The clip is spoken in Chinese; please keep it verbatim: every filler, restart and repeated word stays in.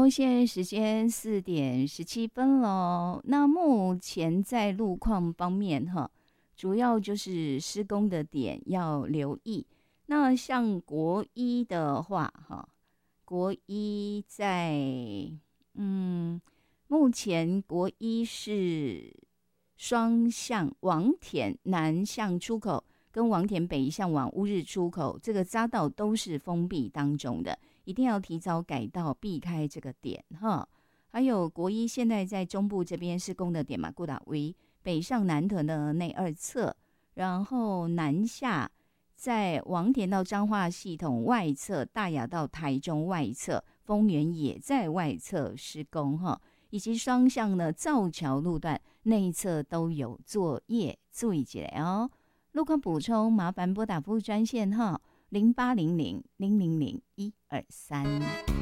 好，现在时间四点十七分喽。那目前在路况方面哈，主要就是施工的点要留意。那像国一的话哈，国一在嗯，目前国一是双向王田南向出口跟王田北向往乌日出口，这个匝道都是封闭当中的。一定要提早改道，避开这个点哈。还有国一现在在中部这边施工的点嘛，顾打威北上南屯的内二侧，然后南下在王田到彰化系统外侧，大雅到台中外侧，丰原也在外侧施工哈，以及双向呢造桥路段内侧都有作业，注意一下哦。路况补充，麻烦拨打服务专线哈。零八零零零零零一二三。